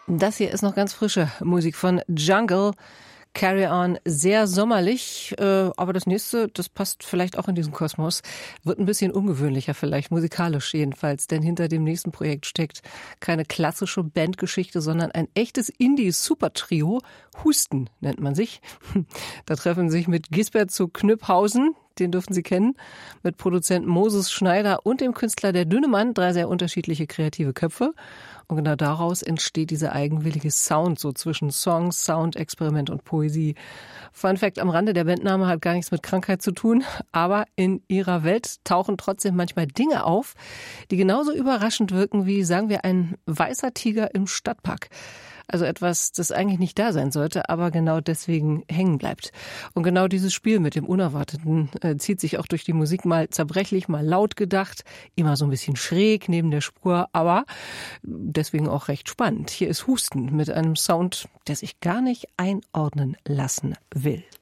Das hier ist noch ganz frische Musik von Jungle. Carry On, sehr sommerlich, aber das nächste, das passt vielleicht auch in diesen Kosmos, wird ein bisschen ungewöhnlicher vielleicht, musikalisch jedenfalls, denn hinter dem nächsten Projekt steckt keine klassische Bandgeschichte, sondern ein echtes Indie-Supertrio, Husten nennt man sich. Da treffen sich mit Gisbert zu Knüpphausen, den dürfen Sie kennen, mit Produzent Moses Schneider und dem Künstler Der Dünnemann, 3 sehr unterschiedliche kreative Köpfe. Und genau daraus entsteht dieser eigenwillige Sound, so zwischen Song, Sound, Experiment und Poesie. Fun Fact am Rande, der Bandname hat gar nichts mit Krankheit zu tun, aber in ihrer Welt tauchen trotzdem manchmal Dinge auf, die genauso überraschend wirken wie, sagen wir, ein weißer Tiger im Stadtpark. Also etwas, das eigentlich nicht da sein sollte, aber genau deswegen hängen bleibt. Und genau dieses Spiel mit dem Unerwarteten zieht sich auch durch die Musik, mal zerbrechlich, mal laut gedacht, immer so ein bisschen schräg neben der Spur, aber deswegen auch recht spannend. Hier ist Husten mit einem Sound, der sich gar nicht einordnen lassen will.